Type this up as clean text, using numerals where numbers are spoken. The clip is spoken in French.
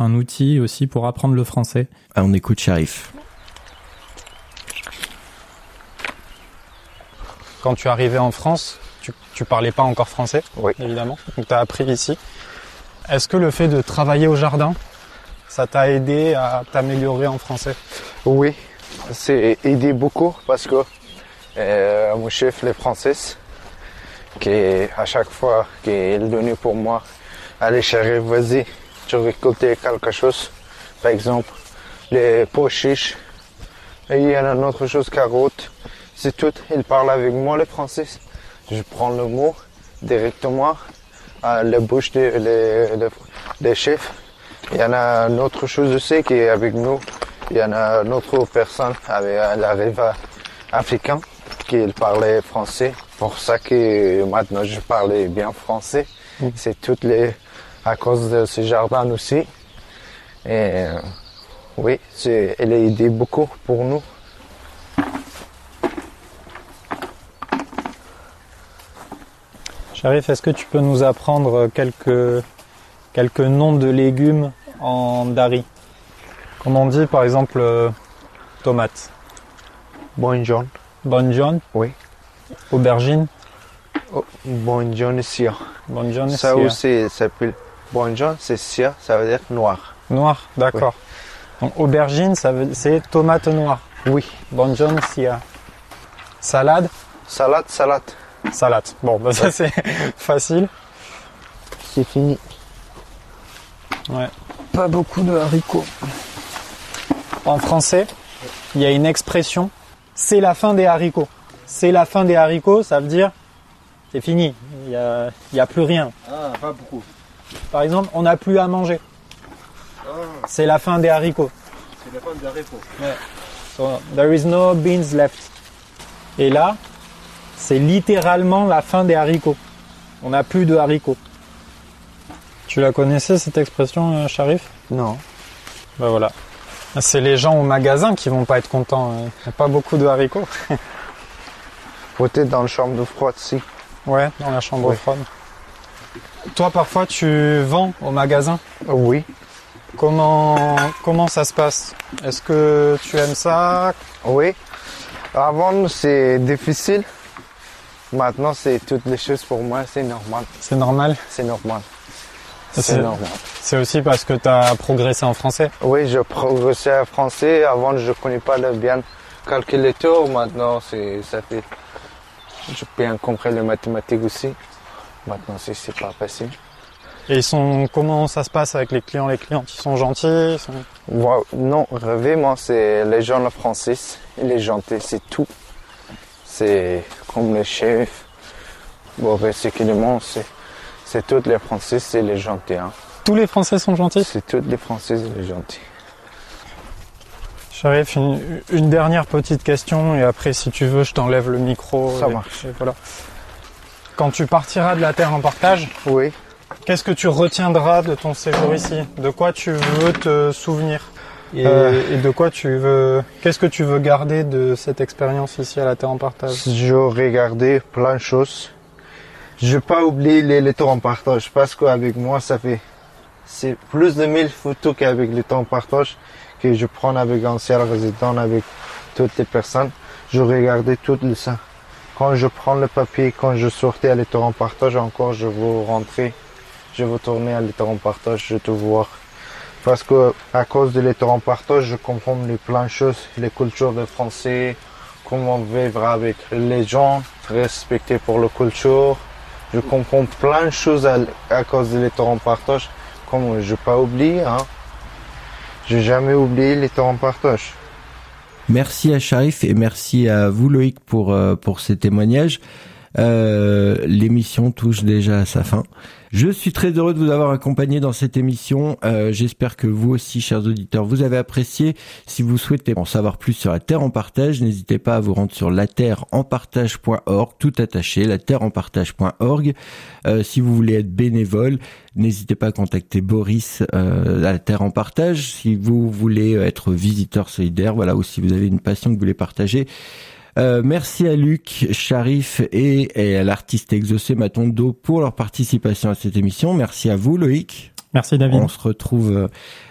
être un outil aussi pour apprendre le français. Ah, on écoute Sharif. Quand tu arrivais en France, tu parlais pas encore français, Oui. Évidemment. Donc tu as appris ici. Est-ce que le fait de travailler au jardin, ça t'a aidé à t'améliorer en français? Oui, c'est aidé beaucoup parce que mon chef, les Français, qui à chaque fois qu'il donnait pour moi, allez chérie, vas-y, tu récoltes quelque chose. Par exemple, les pois chiches. Et il y a une autre chose, carottes. C'est tout. Il parle avec moi, les Français. Je prends le mot directement à la bouche des chefs. Il y en a une autre chose aussi qui est avec nous. Il y en a une autre personne avec la rive africaine qui parlait français. Pour ça que maintenant je parlais bien français. C'est à cause de ce jardin aussi. Et oui, elle a aidé beaucoup pour nous. Sharif, est-ce que tu peux nous apprendre quelques noms de légumes en dari? Comment on dit par exemple tomate? Bonjour. Bonjour. Oui. Aubergine. Bonjour, sia. Bonjour, ça aussi s'appelle bonjour, c'est sia, ça veut dire noir. Noir, d'accord. Oui. Donc aubergine, c'est tomate noire. Oui. Bonjour, sia. Salade. Salade. Bon, bah ça c'est facile. C'est fini. Ouais. Pas beaucoup de haricots. En français, il y a une expression, c'est la fin des haricots. C'est la fin des haricots, ça veut dire c'est fini, il y a plus rien. Ah, pas beaucoup. Par exemple, on n'a plus à manger. C'est la fin des haricots. C'est la fin des haricots. Ouais. So, there is no beans left. Et là, c'est littéralement la fin des haricots. On n'a plus de haricots. Tu la connaissais cette expression, Sharif? Non. Ben voilà. C'est les gens au magasin qui vont pas être contents. Il n'y a pas beaucoup de haricots. Peut-être dans la chambre froide, si. Ouais, dans la chambre froide. Toi, parfois, tu vends au magasin? Oui. Comment ça se passe? Est-ce que tu aimes ça? Oui. Avant, c'est difficile. Maintenant, c'est toutes les choses pour moi, c'est normal. C'est normal? C'est normal. C'est normal. C'est aussi parce que tu as progressé en français? Oui, je progressais en français. Avant, je ne connais pas bien calculateur. Maintenant, ça fait... Je peux bien comprendre les mathématiques aussi. Maintenant, c'est pas facile. Et comment ça se passe avec les clients? Les clients, ils sont gentils? Wow. Non, vraiment, c'est les gens français. Il est gentil, c'est tout. C'est comme les chefs. Bon, réciproquement, c'est tous les Français, c'est les gentils. Hein. Tous les Français sont gentils? C'est tous les Français, les gentils. Sharif, une dernière petite question et après, si tu veux, je t'enlève le micro. Ça marche. Et voilà. Quand tu partiras de la terre en partage, oui. Qu'est-ce que tu retiendras de ton séjour ici? De quoi tu veux te souvenir? Et de quoi qu'est-ce que tu veux garder de cette expérience ici à la terre en partage? Je regardais plein de choses. Je n'ai pas oublié les temps en partage parce qu'avec moi, c'est plus de 1000 photos qu'avec les temps en partage que je prends avec ancien résident, avec toutes les personnes. Je regardais tout ça. Quand je prends le papier, quand je sortais à l'état en partage, encore je veux rentrer, je veux tourner à l'état en partage, je te vois. Parce que à cause de l'état en partage, je comprends plein de choses, les cultures des Français, comment vivre avec les gens, respecter pour la culture. Je comprends plein de choses à cause de l'état en partage, comme je n'ai pas oublié. Hein. Je n'ai jamais oublié l'état en partage. Merci à Sharif et merci à vous Loïc pour ces témoignages. L'émission touche déjà à sa fin. Je suis très heureux de vous avoir accompagné dans cette émission. J'espère que vous aussi, chers auditeurs, vous avez apprécié. Si vous souhaitez en savoir plus sur la Terre en Partage, n'hésitez pas à vous rendre sur laterreenpartage.org, tout attaché, laterreenpartage.org. Si vous voulez être bénévole, n'hésitez pas à contacter Boris à la Terre en Partage. Si vous voulez être visiteur solidaire, voilà, ou si vous avez une passion que vous voulez partager. Merci à Luc, Sharif et à l'artiste exaucé Matondo pour leur participation à cette émission. Merci à vous Loïc. Merci David. On se retrouve